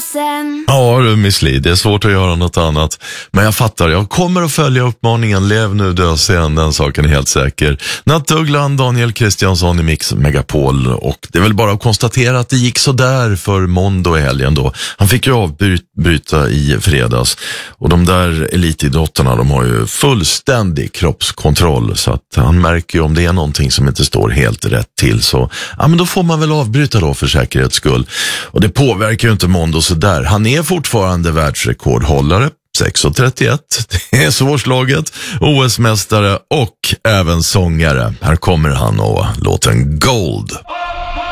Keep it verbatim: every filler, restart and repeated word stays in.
sen. Ja du Miss Li, det är svårt att göra något annat. Men jag fattar, jag kommer att följa uppmaningen. Lev nu, dö sen, den saken är helt säker. Natt Ugglan, Daniel Kristiansson i Mix Megapol. Och det är väl bara att konstatera att det gick så där för Mondo i helgen då. Han fick ju avbryta i fredags. Och de där elitidrottarna, de har ju fullständig kroppskontroll. Så att han märker ju om det är någonting som inte står helt rätt till. Så ja, men då får man väl avbryta då för säkerhets skull. Och det påverkar ju inte Mondo så där. Han är fortfarande världsrekordhållare. sex trettioett. Det är svårslaget. O S-mästare och även sångare. Här kommer han och låten Gold.